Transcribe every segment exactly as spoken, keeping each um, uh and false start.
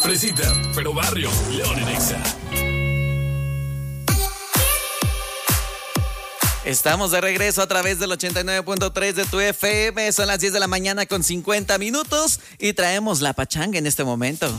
Fresita, pero barrio, León en Exa. Estamos de regreso a través del ochenta y nueve punto tres de tu F M. Son las diez de la mañana con cincuenta minutos y traemos la pachanga en este momento.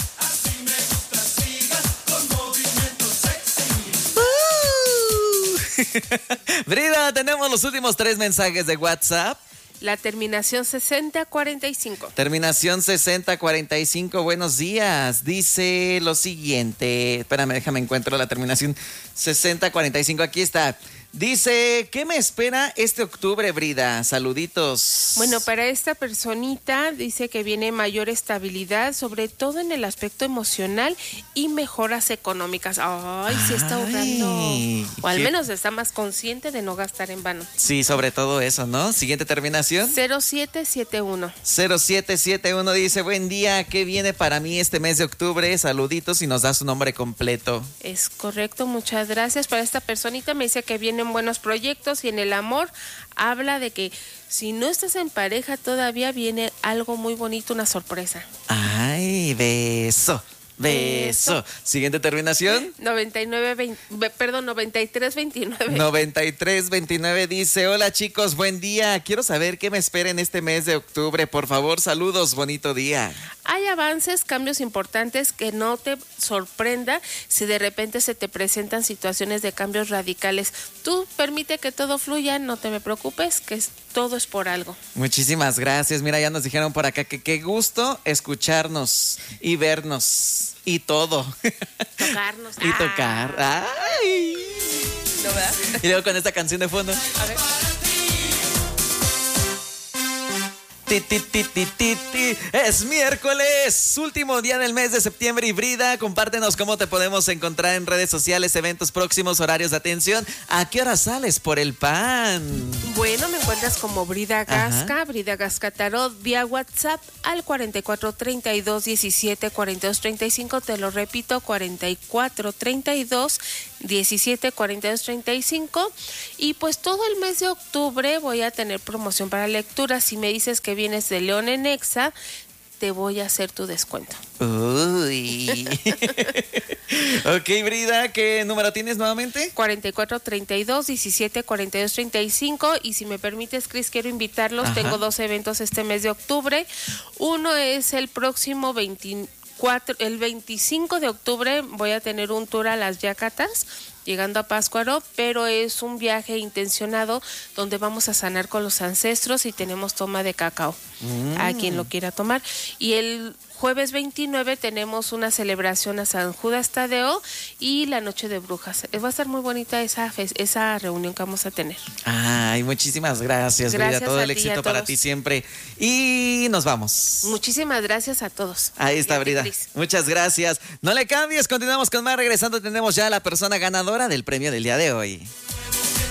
Brida, tenemos los últimos tres mensajes de WhatsApp. La terminación sesenta cuarenta y cinco. Terminación sesenta cuarenta y cinco, buenos días. Dice lo siguiente. Espérame, déjame encuentro la terminación sesenta cuarenta y cinco. Aquí está. Dice, ¿qué me espera este octubre, Brida? Saluditos. Bueno, para esta personita dice que viene mayor estabilidad, sobre todo en el aspecto emocional y mejoras económicas. Ay, sí está ahorrando. O al ¿qué? menos está más consciente de no gastar en vano. Sí, sobre todo eso, ¿no? Siguiente terminación. cero siete siete uno. cero siete siete uno dice, buen día, ¿qué viene para mí este mes de octubre? Saluditos y nos da su nombre completo. Es correcto, muchas gracias. Para esta personita me dice que vienen buenos proyectos y en el amor habla de que si no estás en pareja todavía viene algo muy bonito, una sorpresa. Ay, beso. Beso. Siguiente terminación. noventa y nueve veinte, perdón, noventa y tres veintinueve. noventa y tres veintinueve dice, hola chicos, buen día. Quiero saber qué me espera en este mes de octubre. Por favor, saludos, bonito día. Hay avances, cambios importantes, que no te sorprenda si de repente se te presentan situaciones de cambios radicales. Tú permite que todo fluya, no te me preocupes, que es, todo es por algo. Muchísimas gracias. Mira, ya nos dijeron por acá que qué gusto escucharnos y vernos. Y todo. Tocarnos. Y tocar. Ay. ¿No, verdad? Y luego con esta canción de fondo. A ver. Ti, ti, ti, ti, ti, ti. Es miércoles, último día del mes de septiembre y Brida, compártenos cómo te podemos encontrar en redes sociales, eventos próximos, horarios de atención. ¿A qué hora sales por el pan? Bueno, me encuentras como Brida Gasca, Ajá. Brida Gasca Tarot, vía WhatsApp al cuarenta y cuatro treinta y dos diecisiete cuarenta y dos treinta y cinco, te lo repito, cuarenta y cuatro treinta y dos diecisiete cuarenta y dos treinta y cinco. Y pues todo el mes de octubre voy a tener promoción para lectura. Si me dices que vienes de León en Exa, te voy a hacer tu descuento. Uy. Ok, Brida, ¿qué número tienes nuevamente? cuarenta y cuatro treinta y dos diecisiete cuarenta y dos treinta y cinco. Y si me permites, Cris, quiero invitarlos. Ajá. Tengo dos eventos este mes de octubre. Uno es el próximo veinticuatro, el veinticinco de octubre voy a tener un tour a las Yacatas, llegando a Pátzcuaro, pero es un viaje intencionado donde vamos a sanar con los ancestros y tenemos toma de cacao mm. a quien lo quiera tomar. Y el jueves veintinueve tenemos una celebración a San Judas Tadeo y la Noche de Brujas. Va a estar muy bonita esa, esa reunión que vamos a tener. Ay, muchísimas gracias, Gracias Brida. Todo a el ti y éxito a para todos. ti siempre. Y nos vamos. Muchísimas gracias a todos. Ahí está, Y a ti, Brida. Cris. Muchas gracias. No le cambies, continuamos con más. Regresando tenemos ya a la persona ganadora del premio del día de hoy.